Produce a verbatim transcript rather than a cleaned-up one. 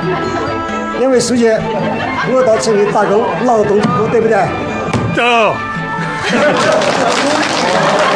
两位书记，我到城里打工，劳动之苦，对不对？ 走。